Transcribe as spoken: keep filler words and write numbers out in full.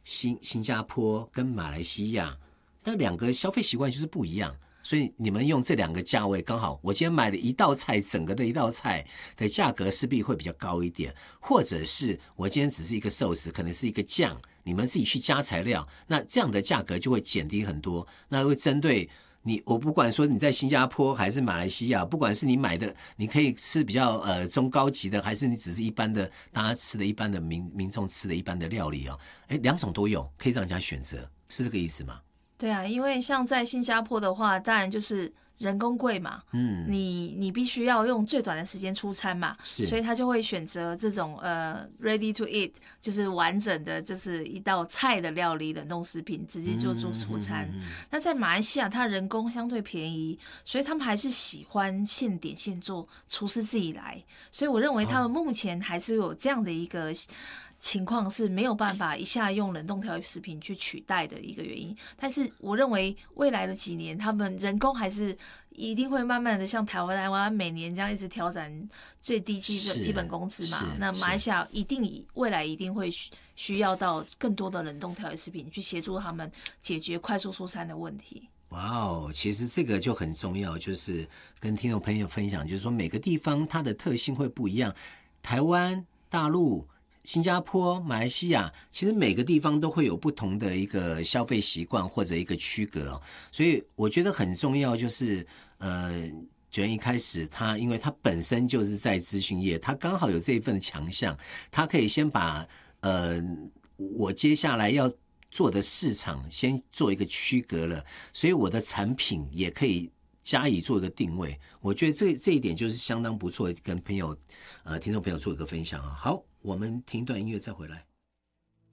新新加坡跟马来西亚，那两个消费习惯就是不一样。所以你们用这两个价位刚好，我今天买的一道菜，整个的一道菜的价格势必会比较高一点，或者是我今天只是一个寿司，可能是一个酱，你们自己去加材料，那这样的价格就会减低很多。那会针对你，我不管说你在新加坡还是马来西亚，不管是你买的，你可以吃比较呃中高级的，还是你只是一般的大家吃的一般的民民众吃的一般的料理哦，哎，两种都有，可以让人家选择，是这个意思吗？ 对啊，因为像在新加坡的话，当然就是人工贵嘛，嗯，你你必须要用最短的时间出餐嘛， 是， 所以他就会选择这种呃 ready to eat， 就是完整的，就是一道菜的料理冷冻食品，直接就做出餐。嗯嗯嗯嗯，那在马来西亚，它人工相对便宜，所以他们还是喜欢现点现做，厨师自己来，所以我认为他们目前还是有这样的一个情况是没有办法一下用冷冻调理食品去取代的一个原因，但是我认为未来的几年，他们人工还是一定会慢慢的像台湾台湾每年这样一直调整最低基本基本工资嘛。那马来西亚一定未来一定会需要到更多的冷冻调理食品去协助他们解决快速出餐的问题。 哇哦，其实这个就很重要，就是跟听众朋友分享，就是说每个地方它的特性会不一样，台湾、大陆、新加坡、马来西亚，其实每个地方都会有不同的一个消费习惯或者一个区隔哦，所以我觉得很重要，就是呃，九元一开始他因为他本身就是在资讯业，他刚好有这一份强项，他可以先把呃我接下来要做的市场先做一个区隔了，所以我的产品也可以加以做一个定位，我觉得这这一点就是相当不错，跟朋友呃听众朋友做一个分享啊。好，我们听一段音乐再回来。